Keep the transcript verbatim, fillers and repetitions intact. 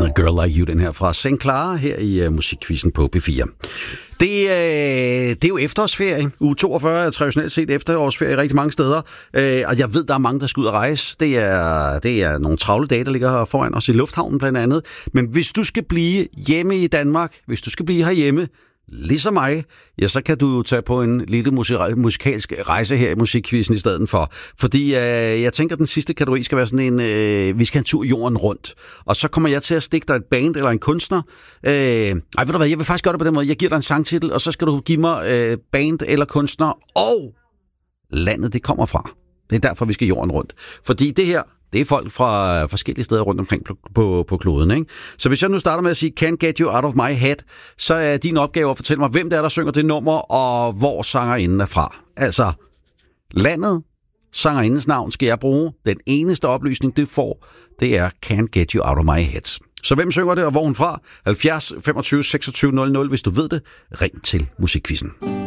hedder Girl Like You, den her fra Saint Clara her i uh, Musikquizzen på P fire. Det, øh, det er jo efterårsferie. Uge toogfyrre er traditionelt set efterårsferie i rigtig mange steder. Øh, og jeg ved, der er mange, der skal ud og rejse. Det er, det er nogle travle dage, der ligger foran os i lufthavnen blandt andet. Men hvis du skal blive hjemme i Danmark, hvis du skal blive herhjemme, ligesom mig, ja, så kan du jo tage på en lille musikalsk rejse her i Musikquizzen i stedet for. Fordi øh, jeg tænker, at den sidste kategori skal være sådan en, øh, vi skal en tur jorden rundt. Og så kommer jeg til at stikke dig et band eller en kunstner. Øh, ej, ved du hvad, jeg vil faktisk gøre det på den måde. Jeg giver dig en sangtitel, og så skal du give mig øh, band eller kunstner og landet, det kommer fra. Det er derfor, vi skal jorden rundt. Fordi det her, det er folk fra forskellige steder rundt omkring på, på, på kloden, ikke? Så hvis jeg nu starter med at sige, Can't Get You Out of My Head, så er din opgave at fortælle mig, hvem det er, der synger det nummer, og hvor sangerinden er fra. Altså, landet, sangerindens navn skal jeg bruge. Den eneste oplysning, det får, det er Can't Get You Out of My Head. Så hvem synger det, og hvor hun fra? halvfjerds femogtyve seksogtyve nul nul, hvis du ved det. Ring til Musikquizzen.